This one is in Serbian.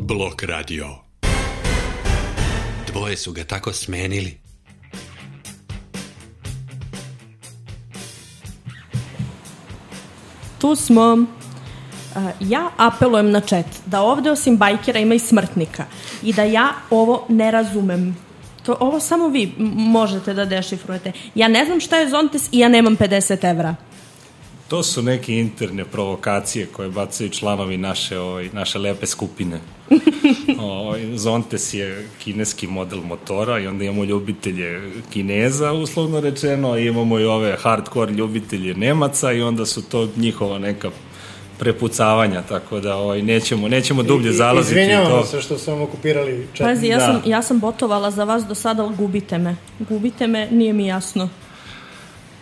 Blok radio. Dvoje su ga tako smenili. Tu smo. Ja apelujem na chat da ovde osim bajkera ima i smrtnika i da ja ovo ne razumem. Ovo samo vi možete da dešifrujete. Ja ne znam šta je Zontes i ja nemam 50 evra. To su neke interne provokacije koje bacaju članovi naše lepe skupine. Zontes je kineski model motora i onda imamo ljubitelje Kineza, uslovno rečeno, i imamo i ove hardcore ljubitelje Nemaca i onda su to njihova neka prepucavanja, tako da nećemo dublje zalaziti. Izvinjavamo se što su vam okupirali chat. Pazi, ja sam botovala za vas do sada, ali gubite me, nije mi jasno.